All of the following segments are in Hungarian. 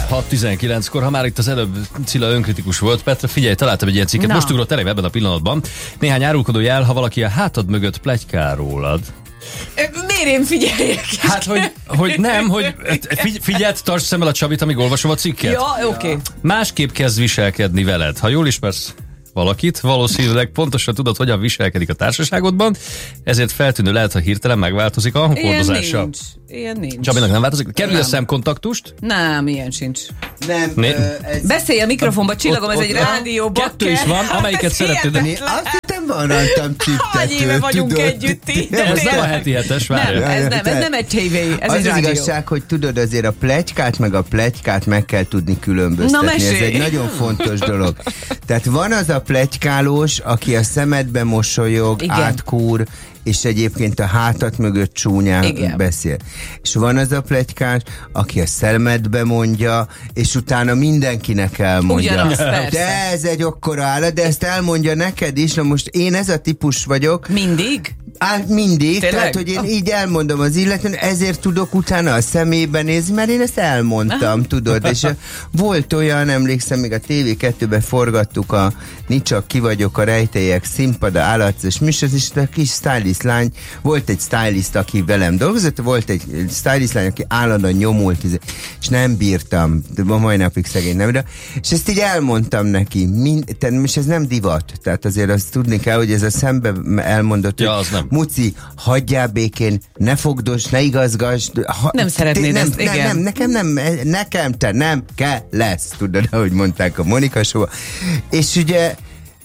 6:19-kor, ha már itt az előbb Cilla önkritikus volt, Petra, figyelj, találtam egy ilyen cikket, most ugrott elég ebben a pillanatban. Néhány árulkodó jel, ha valaki a hátad mögött pletykál rólad. Miért én figyeljek? Hát, hogy nem, hogy figyeld, tartsd szemmel a Csabit, amíg olvasom a cikket. Ja, oké. Másképp kezd viselkedni veled. Ha jól ismersz valakit, valószínűleg pontosan tudod, hogyan viselkedik a társaságodban, ezért feltűnő lehet, ha hirtelen megváltozik a hangkordozása. Ilyen nincs. Csabinak nem változik? Kerülj a szemkontaktust? Nem, ilyen sincs. Nem. Beszélj a mikrofonba, csillagom, ez egy rádió. Kettő is van, amelyiket szeretnéd. Azt hittem van rajtam csiptető. Hány éve vagyunk együtt itt? Ez nem a heti hetes, várj. Ez nem egy TV, ez az egy rádió. Az igazság, hogy tudod, azért a pletykát meg a pletykát meg kell tudni különböztetni. Ez egy nagyon fontos dolog. Tehát van az a pletykálós, aki a szemedbe mosolyog, átkúr, és egyébként a hátat mögött csúnyán beszél. És van az a pletykás, aki a szemedbe mondja, és utána mindenkinek elmondja. Ugyanaz, de ez egy akkora állat, de ezt elmondja neked is. Na most én ez a típus vagyok. Mindig? Mindig, tényleg? Tehát, hogy én így elmondom az illetően, ezért tudok utána a szemébe nézni, mert én ezt elmondtam, tudod, és volt olyan, emlékszem, még a TV2-ben forgattuk a Nicsak ki vagyok a rejtélyek színpada állatszos műsor, és a kis stylist lány, volt egy stylist, aki velem dolgozott, volt egy stylist lány, aki állandóan nyomult, és nem bírtam, ma mai napig szegény nem, és ezt így elmondtam neki, és ez nem divat, tehát azért azt tudni kell, hogy ez a szembe elmondott, Muci, hagyjál békén, ne fogdos, ne igazgass. Nem szeretnéd ezt, igen. Nekem te nem kell lesz, tudod, ahogy mondták a Monika Show. És ugye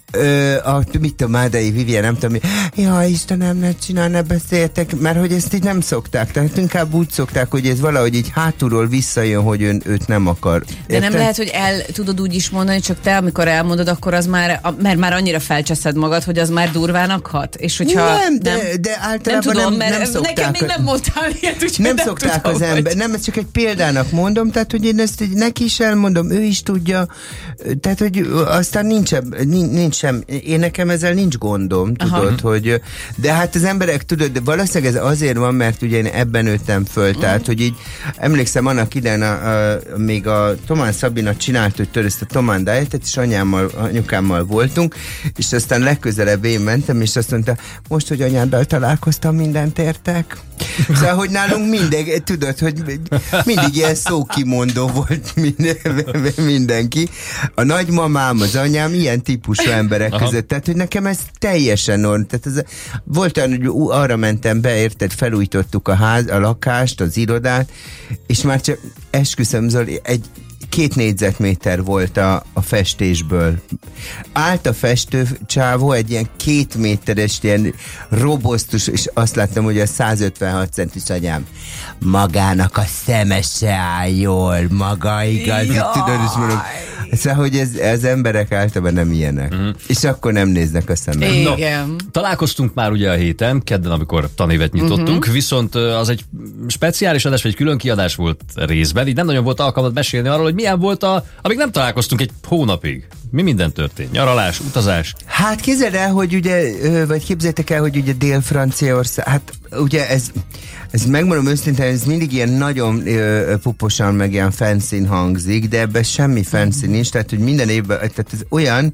mit a Mádai Vivien, nem tudom, ja, Istenem, ne csinál, ne beszéljetek, mert hogy ezt így nem szokták, tehát inkább úgy szokták, hogy ez valahogy így hátulról visszajön, hogy őt nem akar. De nem lehet, hogy el tudod úgy is mondani, csak te, amikor elmondod, akkor az már, mert már annyira felcseszed magad, hogy az már durvának hat, és hogyha de általában nem tudom, nem szokták. Nekem még nem mondtál ilyet, nem szokták tudom, az ember, nem, ez csak egy példának mondom, tehát, hogy én ezt neki is elmondom, ő is tudja, tehát, hogy aztán nincs sem, én nekem ezzel nincs gondom, tudod, hogy, de hát az emberek, tudod, de valószínűleg ez azért van, mert ugye én ebben nőttem föl, tehát, hogy így emlékszem annak idején, még a Tomán Szabina csinált, hogy ezt a Tomán Dietet, és anyukámmal voltunk, és aztán legközelebb én mentem, és azt mondta, most, hogy anyáddal találkoztam, mindent értek. Szóval, hogy nálunk mindegy, tudod, hogy mindig ilyen szókimondó volt mindenki. A nagymamám, az anyám ilyen típusú emberek között. Tehát, hogy nekem ez teljesen norm. Tehát volt olyan, hogy arra mentem be, érted, felújítottuk a lakást, az irodát, és már csak esküszöm, Zoli, 2 négyzetméter volt a festésből. Állt a festőcsávó, egy ilyen 2 méteres, ilyen robosztus, és azt láttam, hogy a 156 centis anyám. Magának a szeme se áll jól, maga igaz. Tudod, és mondom, szóval, hogy az emberek általában nem ilyenek. És akkor nem néznek a szemben. Igen. No, találkoztunk már ugye a héten, kedden, amikor tanévet nyitottunk, viszont az egy speciális adás, vagy egy külön kiadás volt részben, így nem nagyon volt alkalmat mesélni arról, hogy milyen volt amíg nem találkoztunk egy hónapig. Mi minden történt? Nyaralás, utazás? Hát képzeld el, hogy ugye, vagy képzeljétek el, hogy ugye Dél-Franciaország, hát ugye ez megmondom őszintén, ez mindig ilyen nagyon puposan, meg ilyen fancy hangzik, de ebben semmi fancy nincs, tehát hogy minden évben, tehát ez olyan,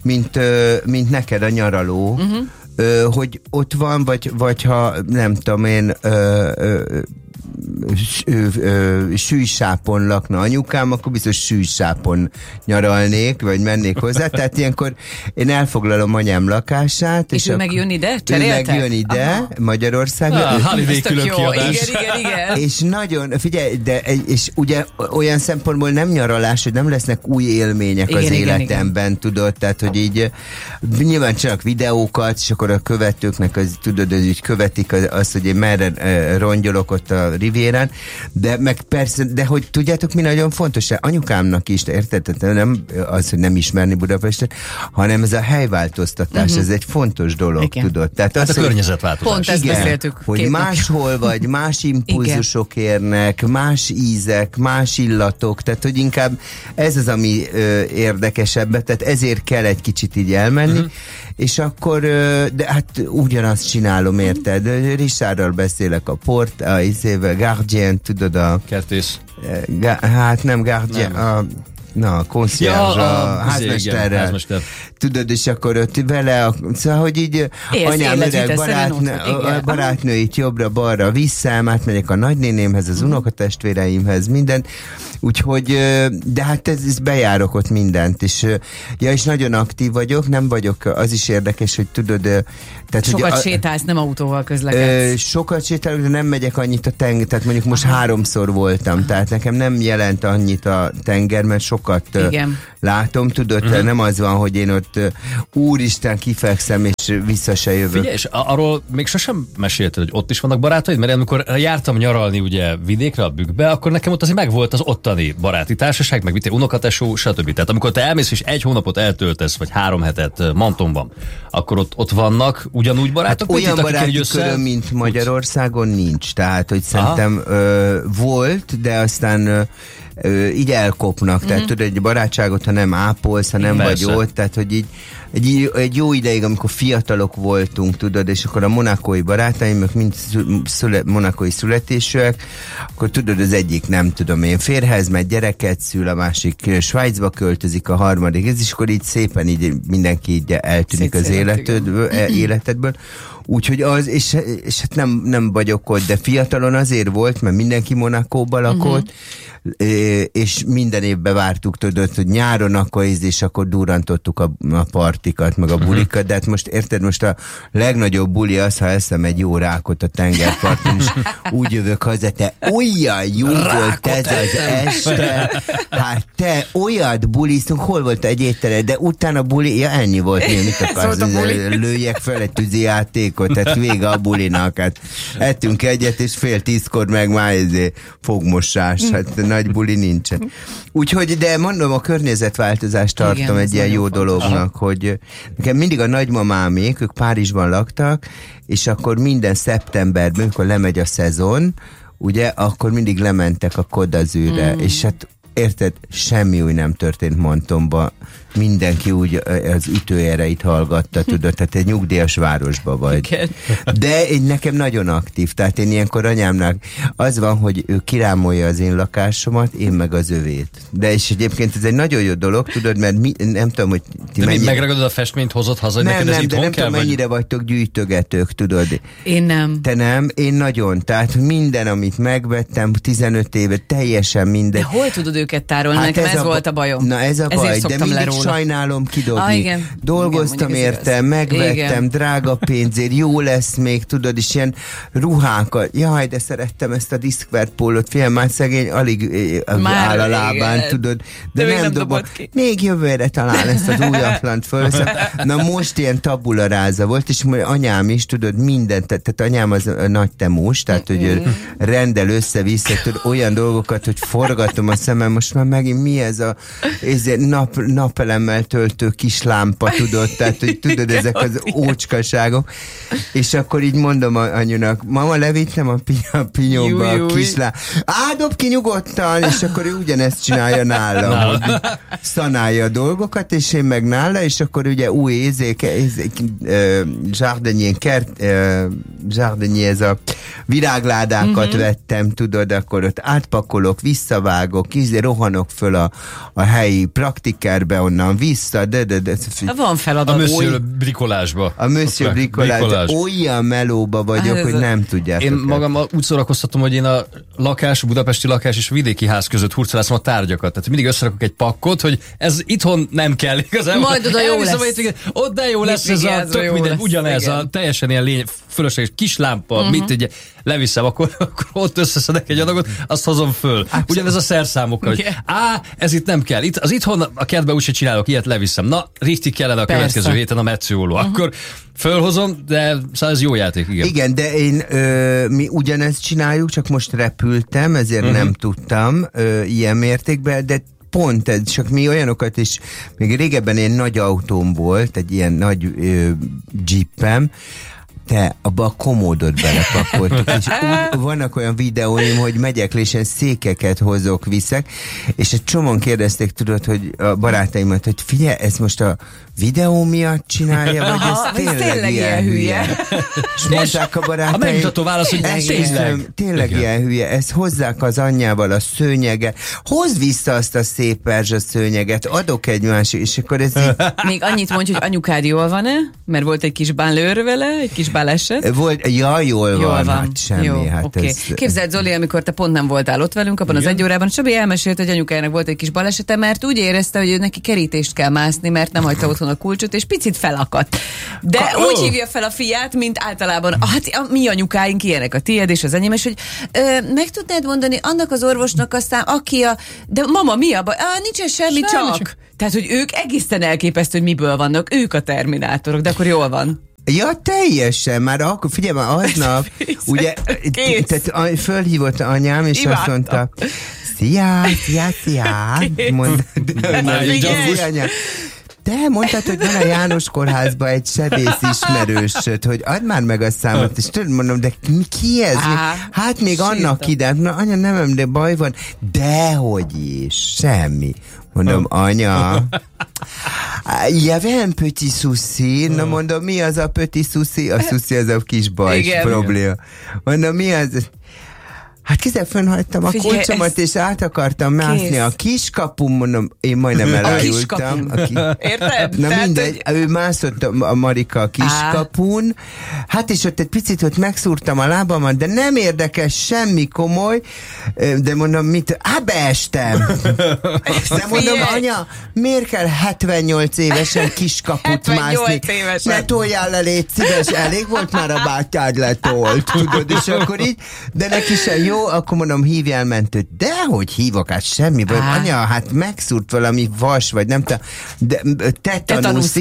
mint neked a nyaraló, hogy ott van, vagy ha nem tudom én, sűjsápon lakna anyukám, akkor biztos sűjsápon nyaralnék, vagy mennék hozzá, tehát ilyenkor én elfoglalom anyám lakását, és ő megjön ide? Cseréltek? Ő megjön ide, Magyarországra. Holiday külön kiadás. Igen. És nagyon, figyelj, és ugye olyan szempontból nem nyaralás, hogy nem lesznek új élmények az életemben, tudod, tehát, hogy így nyilván csinálok videókat, és akkor a követőknek tudod, hogy követik azt, hogy én merre rongyolok ott a Rivérán, de meg persze, de hogy tudjátok, mi nagyon fontos? Anyukámnak is, érted? Nem az, hogy nem ismerni Budapestet, hanem ez a helyváltoztatás, ez egy fontos dolog, tudod? Tehát az, a környezetváltozás. Pont ezt beszéltük. Hogy máshol vagy, más impulzusok érnek, más ízek, más illatok, tehát hogy inkább ez az, ami érdekesebb, tehát ezért kell egy kicsit így elmenni, és akkor, de hát ugyanazt csinálom, érted? Richardral beszélek a Guardian, tudod Kertész. Hát nem Guardian, a concierge, a házmesterrel. Tudod, és akkor ott vele, szóval, hogy így anyám öreg barátnőit jobbra-balra visszám, átmegyek a nagynénémhez, az unokatestvéreimhez, mindent. Úgyhogy, de hát ez bejárok ott mindent, és nagyon aktív vagyok, nem vagyok, az is érdekes, hogy tudod... Tehát, sokat sétálsz, nem autóval közlekedsz. Sokat sétálok, de nem megyek annyit a tenger, tehát mondjuk most 3-szor voltam, tehát nekem nem jelent annyit a tenger, mert sokat látom, tudod, nem az van, hogy én ott úristen kifekszem, és vissza se jövök. Figyelj, és arról még sosem mesélted, hogy ott is vannak barátaid, mert amikor jártam nyaralni ugye vidékre, a Bükkbe, akkor nekem ott azért megvolt az ottani baráti társaság, meg unokatesó, stb. Tehát amikor te elmész és 1 hónapot eltöltesz, vagy 3 hetet Mantonban, akkor ott vannak ugyanúgy barátok? Hát olyan baráti köröm, mint Magyarországon nincs. Tehát, hogy szerintem volt, de aztán így elkopnak. Tehát tudod, egy barátságot, ha nem ápolsz, ha nem vagy ott, tehát, hogy így egy jó ideig, amikor fiatalok voltunk, tudod, és akkor a monakói barátaim, ők mind monakói születésűek, akkor tudod, az egyik nem tudom én, férhez megy, gyereket szül, a másik Svájcba költözik, a harmadik, és akkor így szépen így mindenki így eltűnik az életedből. Úgyhogy az, és hát nem vagyok ott, de fiatalon azért volt, mert mindenki Monakóba lakott, és minden évben vártuk, tudod, hogy nyáron akkor és akkor durrantottuk a partikat, meg a bulikat, de hát most érted, most a legnagyobb buli az, ha eszem egy jó rákot a tengerparton, és úgy jövök haza, te olyan jó volt ez az este, hát te olyat buliztunk, hol volt egy étterem, de utána buli, ennyi volt, mit akarsz, lőjek fel egy tűzijátékot, tehát vége a bulinak, hát ettünk egyet, és 9:30 meg már fogmosás, hát nagy buli nincsen. Úgyhogy, de mondom, a környezetváltozást tartom egy ilyen jó dolognak, hogy nekem mindig a nagymamámék, ők Párizsban laktak, és akkor minden szeptemberben, amikor lemegy a szezon, ugye, akkor mindig lementek a Côte d'Azurre, és hát érted, semmi új nem történt Montonba. Mindenki úgy az ütőereit hallgatta, tudod, tehát egy nyugdíjas városba vagy. De én nekem nagyon aktív, tehát én ilyenkor anyámnak az van, hogy ő kirámolja az én lakásomat, én meg az övét. De és egyébként ez egy nagyon jó dolog, tudod, mert nem tudom, hogy ti mennyire... megragadod a festményt, hozott haza, nem, neked ez itthon nem kell? Nem tudom, mennyire vagytok gyűjtögetők, tudod. Én nem. Te nem? Én nagyon. Tehát minden, amit megvettem, 15 éve, teljesen minden. De hol tudod őket tárolni? Hát nekem ez volt a bajom. Na ez a baj, de mindig sajnálom kidobni. Igen. Dolgoztam érte, megvettem, drága pénzért, jó lesz még, tudod, és ilyen ruhákat. Jaj, de szerettem ezt a diszkverpólót, fiam, már szegény alig áll a lábán, tudod. De nem dobott ki. Még jövőre talán ezt az újatlant fölveszem. Na most ilyen tabula ráza volt, és anyám is, tudod, mindent, tehát anyám az nagy temós, tehát, hogy rendel össze-vissza, tudod, olyan dolgokat, hogy forgatom a szemem, most már megint mi ez a napelemmel töltő kis lámpa, tudod, tehát, hogy tudod, ezek az ócskaságok, és akkor így mondom anyunak, mama, levittem a pinyóba a kis lámpa, dob ki nyugodtan, és akkor ő ugyanezt csinálja nálam, hogy szanálja a dolgokat, és én meg nála, és akkor ugye új Jardinier, ez a virágládákat vettem, tudod, akkor ott átpakolok, visszavágok, rohanok föl a helyi praktikerbe, onnan vissza, de. Van feladat. A Monsieur brikolásba. A Monsieur brikolás. Olyan melóba vagyok, hogy nem tudjátok. Én magam úgy szórakoztatom, hogy én a budapesti lakás és vidéki ház között hurcolászom a tárgyakat. Tehát mindig összerakok egy pakkot, hogy ez itthon nem kell igazából. Majd oda jó lesz. Ott de jó lesz ez a tök minden, ugyanez a teljesen ilyen fölösleges kis lámpa, mit ugye leviszem, akkor ott összeszedek egy adagot, azt hozom föl. Ugyanez a szerszámokkal, hogy ez itt nem kell. Az itthon a kertben úgyse csinálok, ilyet leviszem. Na, richtig kellene a következő héten a Metzióló. Akkor fölhozom, de szóval ez jó játék, igen. Igen, de mi ugyanezt csináljuk, csak most repültem, ezért nem tudtam ilyen mértékben, de pont ez, csak mi olyanokat is, még régebben ilyen nagy autóm volt, egy ilyen nagy jeepem, te, abba a komódot belepakoltuk, és vannak olyan videóim, hogy megyek, és ilyen székeket hozok, viszek, és egy csomóan kérdezték, tudod, hogy a barátaimat, hogy figyelj, ez most a videó miatt csinálja, vagy ez tényleg ilyen hülye? És mondták a barátaim, a megmutató válasz, hogy tényleg ilyen hülye, ez hozzák az anyjával a szőnyeget, hozd vissza azt a szép perzsa szőnyeget, adok egy másik, és akkor ez így... Még annyit mondj, hogy anyukád jól van-e? Mert volt egy kis bánlőr vele, egy kis báleset? Volt, jól van, hát semmi. Jó, hát okay. ez... Képzeld, Zoli, amikor te pont nem voltál ott velünk, abban az egy órában, Csabi elmesélt, hogy anyukájának volt egy kis balesete, mert úgy érezte, hogy neki kerítést kell mászni, mert nem hagyta otthon a kulcsot, és picit felakadt. De úgy hívja fel a fiát, mint általában. Hát a mi anyukáink ilyenek, a tiéd és az enyém, és hogy meg tudnád mondani annak az orvosnak aztán, aki a... De mama, mi a baj? Nincsen semmi, csak. Tehát, hogy ők egészen elképesztő, hogy miből vannak. Ők a terminátorok, de akkor jól van. Ja, teljesen, már akkor, figyelj már, aznap, ugye, tehát fölhívott anyám, és azt mondta, szia, mondta, te mondtad, hogy van a János kórházban egy sebész ismerősöd, hogy add már meg a számot, és tudod, mondom, de ki ez? Hát még annak ide, na anya, nem, de baj van, dehogy is, semmi. Mondom, anya, il y avait un petit souci. Na mondom, mi az a petit souci? A souci az a kis baj, probléma. Mondom, mi az? Hát kézzel fönhagytam a kulcsomat, és át akartam mászni a kiskapun, mondom, én majdnem elájultam. Érted? Na mindegy, ő mászott a Marika a kiskapun, hát és ott egy picit ott megszúrtam a lábamat, de nem érdekes, semmi komoly, de mondom, beestem. De mondom, anya, miért kell 78 évesen kiskaput mászni? Ne toljál le, légy szíves, elég volt már a bátyád letolt, tudod, és akkor így, de neki sem jó, akkor mondom, hívjál mentőt. Dehogy hívok, hát semmi baj. Anya, hát megszúrt valami vas, vagy nem tudom, de tetanusz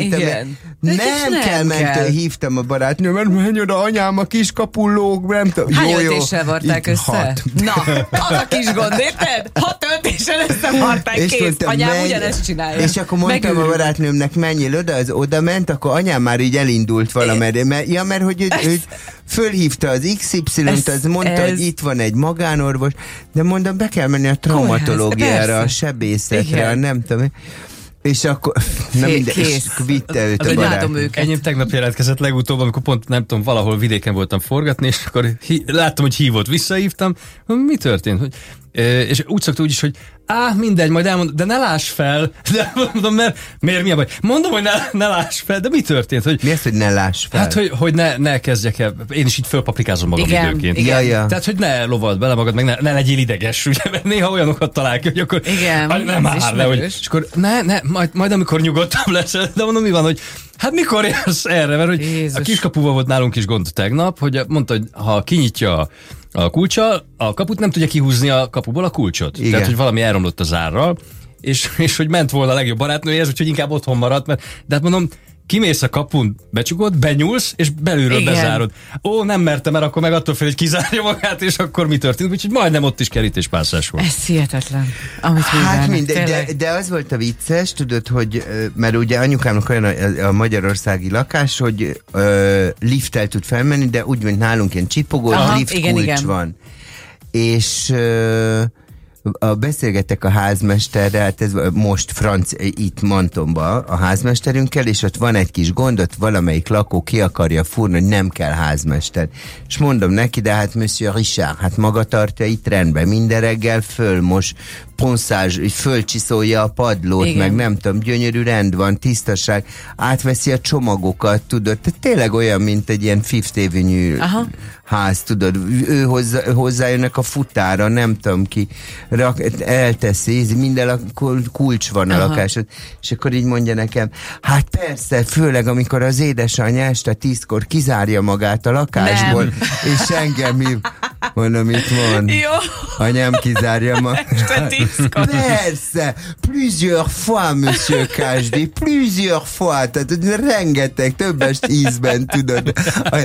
nem kell mentő, hívtam a barátnőm, mert menj oda, anyám, a kis kapullók, nem tudom. Hány öltéssel varták össze? 6. Na, az a kis gond, érted? 6 öltéssel összevarták, kész. Mondtam, anyám ugyanezt csinálja. És akkor mondtam a barátnőmnek, menjél oda, az oda ment, akkor anyám már így elindult valamerre. Mert hogy ő fölhívta az XY-t, az mondta, hogy itt van egy magánorvos, de mondom, be kell menni a traumatológiára, a sebészetre, nem tudom. És akkor, na minden, és vitte őt a barát. Enyém tegnap jelentkezett legutóbb, amikor pont, nem tudom, valahol vidéken voltam forgatni, és akkor láttam, hogy hívott, visszahívtam. Mi történt? Hogy, és úgy szokta úgy is, hogy mindegy, majd elmondom, de ne láss fel. De mondom, mert miért, mi a baj? Mondom, hogy ne láss fel, de mi történt? Hogy, mi az, hogy ne láss fel? Hát, hogy ne kezdjek el, én is így fölpaprikázom magam időnként. Igen. Tehát, hogy ne lovald bele magad, meg ne legyél ideges, ugye, mert néha olyanokat talál ki, hogy akkor nem áll le, hogy, és akkor majd amikor nyugodtabb lesz, de mondom, mi van, hogy hát mikor érsz erre, mert hogy Jézus. A kiskapuval volt nálunk is gond tegnap, hogy mondta, hogy ha kinyitja a kulccsal, a kaput nem tudja kihúzni a kapuból a kulcsot. Igen. Tehát, hogy valami elromlott a zárral, és hogy ment volna a legjobb barátnőjéhez, úgyhogy inkább otthon maradt, de hát mondom, kimész a kapun, becsukod, benyúlsz, és belülről bezárod. Nem mertem, mert akkor meg attól fél, hogy kizárja magát, és akkor mi történik, úgyhogy majdnem ott is kerítéspászás volt. Ez hihetetlen, amit hát mindegy, de az volt a vicces, tudod, hogy, mert ugye anyukámnak olyan a magyarországi lakás, hogy lifttel tud felmenni, de úgy, mint nálunk ilyen csipogó, liftkulcs van. És beszélgettek a házmesterrel, hát ez most itt Mantonba a házmesterünkkel, és ott van egy kis gond, ott valamelyik lakó ki akarja fúrni, hogy nem kell házmester. És mondom neki, de hát Monsieur Richard, hát maga tartja itt rendben, minden reggel fölmos, ponszázs, fölcsiszolja a padlót, igen. Meg nem tudom, gyönyörű rend van, tisztaság, átveszi a csomagokat, tudod, tehát tényleg olyan, mint egy ilyen Fifth Avenue ház, tudod, ő hozzájönnek a futára, nem tudom ki, elteszi, minden a kulcs van a lakásod, és akkor így mondja nekem, hát persze, főleg amikor az édesanyja este 10-kor kizárja magát a lakásból, nem. És engem hív. Mondom, mit mond? Jó. Anyám kizárja magát. Persze, plusieurs fois, Monsieur Kásdi, plusieurs fois, tehát rengeteg, többes ízben, tudod.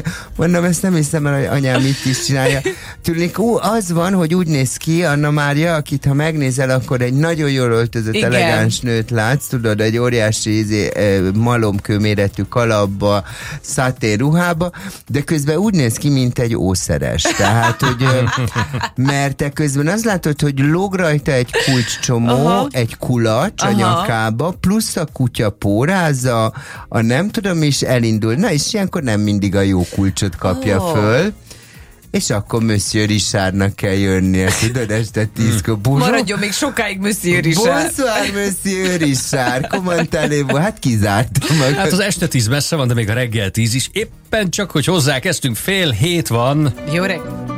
Mondom, ezt nem hiszem el, hogy anyám itt is csinálja. Tudnék, az van, hogy úgy néz ki, Anna Mária, akit ha megnézel, akkor egy nagyon jól öltözött, elegáns nőt látsz, tudod, egy óriási malomkő méretű kalapba, szatén ruhába, de közben úgy néz ki, mint egy ószeres. Tehát, hogy mert te közben azt látod, hogy lóg rajta egy kulcscsomó, egy kulacs a nyakába, plusz a kutya pórázza, a nem tudom is elindul. Na és ilyenkor nem mindig a jó kulcsot kapja föl. És akkor Monsieur Richardnak kell jönnie, tudod, este 10-kor. Maradjon még sokáig Monsieur Richard. Bonsoir, Monsieur Richard, kommentáléből, hát kizártam magad. Hát az este 10 messze van, de még a reggel 10 is. Éppen csak, hogy hozzá kezdtünk, 6:30 van. Jó reggelt.